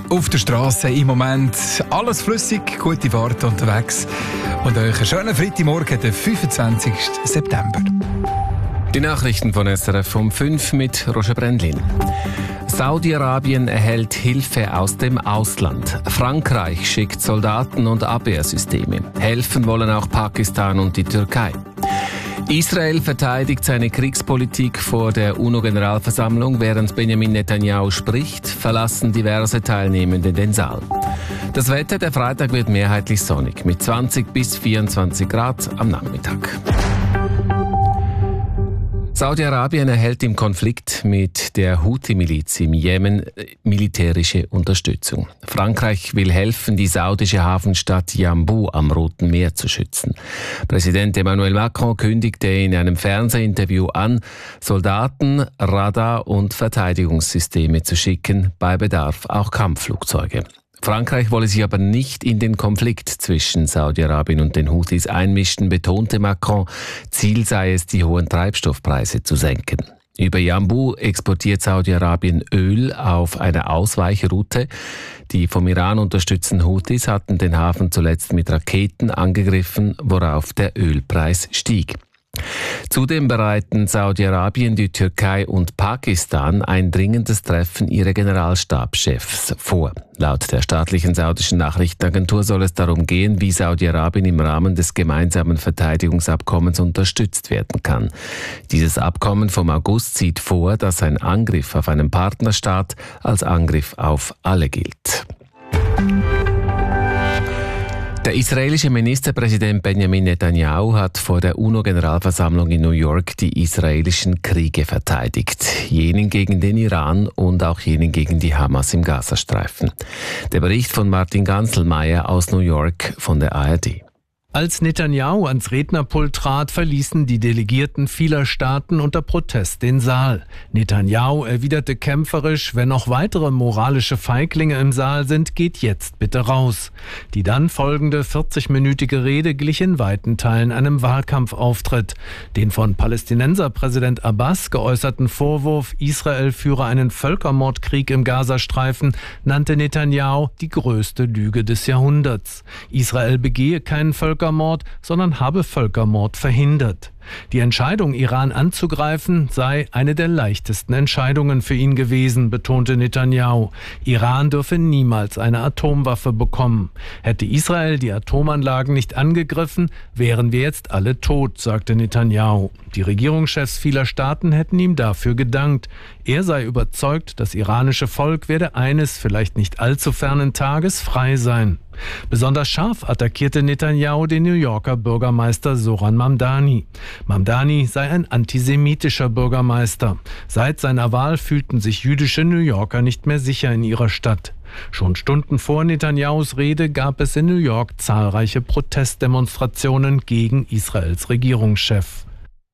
auf der Straße im Moment. Alles flüssig, gute Fahrt unterwegs. Und euch einen schönen Freitagmorgen, den 25. September. Die Nachrichten von SRF um 5 mit Roger Brendlin. Saudi-Arabien erhält Hilfe aus dem Ausland. Frankreich schickt Soldaten und Abwehrsysteme. Helfen wollen auch Pakistan und die Türkei. Israel verteidigt seine Kriegspolitik vor der UNO-Generalversammlung. Während Benjamin Netanyahu spricht, verlassen diverse Teilnehmende den Saal. Das Wetter, der Freitag wird mehrheitlich sonnig, mit 20 bis 24 Grad am Nachmittag. Saudi-Arabien erhält im Konflikt mit der Houthi-Miliz im Jemen militärische Unterstützung. Frankreich will helfen, die saudische Hafenstadt Yanbu am Roten Meer zu schützen. Präsident Emmanuel Macron kündigte in einem Fernsehinterview an, Soldaten, Radar- und Verteidigungssysteme zu schicken, bei Bedarf auch Kampfflugzeuge. Frankreich wolle sich aber nicht in den Konflikt zwischen Saudi-Arabien und den Houthis einmischen, betonte Macron. Ziel sei es, die hohen Treibstoffpreise zu senken. Über Yanbu exportiert Saudi-Arabien Öl auf einer Ausweichroute. Die vom Iran unterstützten Houthis hatten den Hafen zuletzt mit Raketen angegriffen, worauf der Ölpreis stieg. Zudem bereiten Saudi-Arabien, die Türkei und Pakistan ein dringendes Treffen ihrer Generalstabschefs vor. Laut der staatlichen saudischen Nachrichtenagentur soll es darum gehen, wie Saudi-Arabien im Rahmen des gemeinsamen Verteidigungsabkommens unterstützt werden kann. Dieses Abkommen vom August sieht vor, dass ein Angriff auf einen Partnerstaat als Angriff auf alle gilt. Der israelische Ministerpräsident Benjamin Netanyahu hat vor der UNO-Generalversammlung in New York die israelischen Kriege verteidigt. Jenen gegen den Iran und auch jenen gegen die Hamas im Gazastreifen. Der Bericht von Martin Ganselmeier aus New York von der ARD. Als Netanyahu ans Rednerpult trat, verließen die Delegierten vieler Staaten unter Protest den Saal. Netanyahu erwiderte kämpferisch, wenn noch weitere moralische Feiglinge im Saal sind, geht jetzt bitte raus. Die dann folgende 40-minütige Rede glich in weiten Teilen einem Wahlkampfauftritt. Den von Palästinenserpräsident Abbas geäußerten Vorwurf, Israel führe einen Völkermordkrieg im Gazastreifen, nannte Netanyahu die größte Lüge des Jahrhunderts. Israel begehe keinen Völkermord, sondern habe Völkermord verhindert. Die Entscheidung, Iran anzugreifen, sei eine der leichtesten Entscheidungen für ihn gewesen, betonte Netanyahu. Iran dürfe niemals eine Atomwaffe bekommen. Hätte Israel die Atomanlagen nicht angegriffen, wären wir jetzt alle tot, sagte Netanyahu. Die Regierungschefs vieler Staaten hätten ihm dafür gedankt. Er sei überzeugt, das iranische Volk werde eines, vielleicht nicht allzu fernen Tages frei sein. Besonders scharf attackierte Netanyahu den New Yorker Bürgermeister Zohran Mamdani. Mamdani sei ein antisemitischer Bürgermeister. Seit seiner Wahl fühlten sich jüdische New Yorker nicht mehr sicher in ihrer Stadt. Schon Stunden vor Netanyahus Rede gab es in New York zahlreiche Protestdemonstrationen gegen Israels Regierungschef.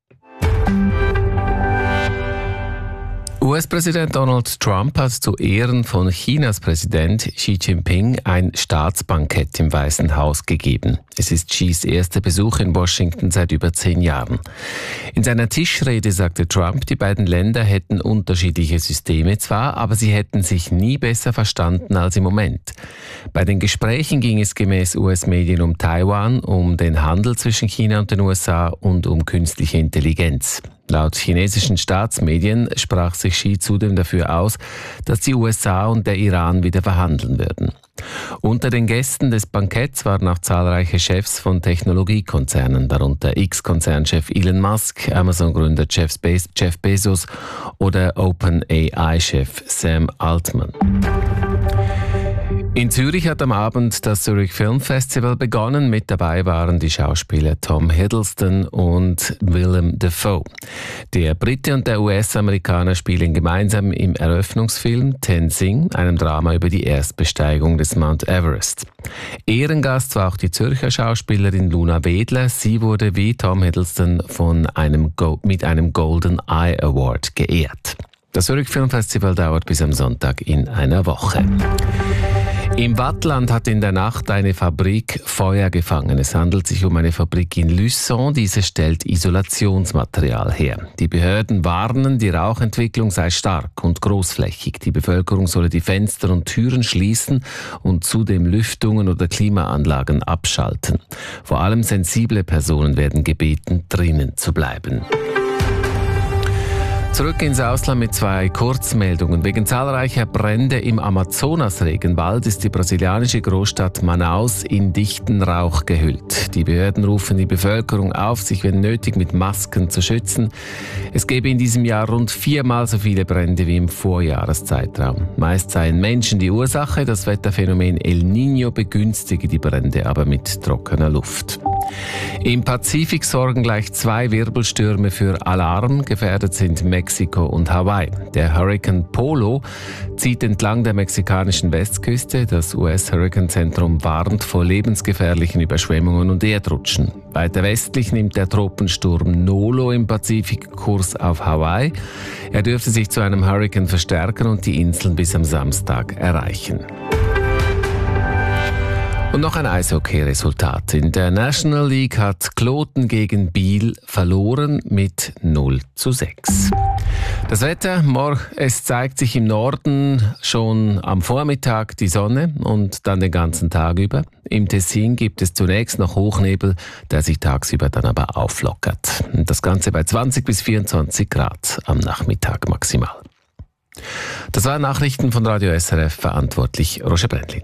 US-Präsident Donald Trump hat zu Ehren von Chinas Präsident Xi Jinping ein Staatsbankett im Weißen Haus gegeben. Es ist Xis erster Besuch in Washington seit über 10 Jahren. In seiner Tischrede sagte Trump, die beiden Länder hätten unterschiedliche Systeme zwar, aber sie hätten sich nie besser verstanden als im Moment. Bei den Gesprächen ging es gemäß US-Medien um Taiwan, um den Handel zwischen China und den USA und um künstliche Intelligenz. Laut chinesischen Staatsmedien sprach sich Xi zudem dafür aus, dass die USA und der Iran wieder verhandeln würden. Unter den Gästen des Banketts waren auch zahlreiche Chefs von Technologiekonzernen, darunter X-Konzernchef Elon Musk, Amazon-Gründer Jeff Bezos oder OpenAI-Chef Sam Altman. In Zürich hat am Abend das Zurich Film Festival begonnen. Mit dabei waren die Schauspieler Tom Hiddleston und Willem Dafoe. Der Brite und der US-Amerikaner spielen gemeinsam im Eröffnungsfilm Tenzing, einem Drama über die Erstbesteigung des Mount Everest. Ehrengast war auch die Zürcher Schauspielerin Luna Wedler. Sie wurde wie Tom Hiddleston mit einem Golden Eye Award geehrt. Das Zurich Film Festival dauert bis am Sonntag in einer Woche. Im Waadtland hat in der Nacht eine Fabrik Feuer gefangen. Es handelt sich um eine Fabrik in Luçon. Diese stellt Isolationsmaterial her. Die Behörden warnen, die Rauchentwicklung sei stark und großflächig. Die Bevölkerung solle die Fenster und Türen schließen und zudem Lüftungen oder Klimaanlagen abschalten. Vor allem sensible Personen werden gebeten, drinnen zu bleiben. Zurück ins Ausland mit 2 Kurzmeldungen. Wegen zahlreicher Brände im Amazonas-Regenwald ist die brasilianische Großstadt Manaus in dichten Rauch gehüllt. Die Behörden rufen die Bevölkerung auf, sich wenn nötig mit Masken zu schützen. Es gebe in diesem Jahr rund 4-mal so viele Brände wie im Vorjahreszeitraum. Meist seien Menschen die Ursache. Das Wetterphänomen El Niño begünstige die Brände aber mit trockener Luft. Im Pazifik sorgen gleich 2 Wirbelstürme für Alarm. Gefährdet sind Mexiko und Hawaii. Der Hurrikan Polo zieht entlang der mexikanischen Westküste. Das US-Hurrikanzentrum warnt vor lebensgefährlichen Überschwemmungen und Erdrutschen. Weiter westlich nimmt der Tropensturm Nolo im Pazifik Kurs auf Hawaii. Er dürfte sich zu einem Hurrikan verstärken und die Inseln bis am Samstag erreichen. Und noch ein Eishockey-Resultat. In der National League hat Kloten gegen Biel verloren mit 0:6. Das Wetter, es zeigt sich im Norden schon am Vormittag die Sonne und dann den ganzen Tag über. Im Tessin gibt es zunächst noch Hochnebel, der sich tagsüber dann aber auflockert. Und das Ganze bei 20 bis 24 Grad am Nachmittag maximal. Das waren Nachrichten von Radio SRF, verantwortlich Roger Brändlin.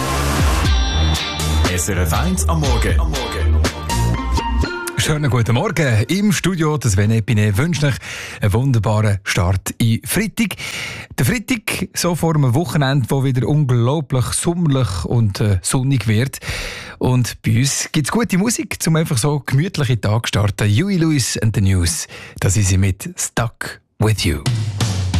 SRF 1 am Morgen. Schönen guten Morgen im Studio. Das Sven Epine wünscht euch einen wunderbaren Start in Freitag. Der Freitag, so vor einem Wochenende, wo wieder unglaublich sommerlich und sonnig wird. Und bei uns gibt es gute Musik, um einfach so gemütliche Tag zu starten. Huey Lewis and the News, das ist sie mit Stuck With You.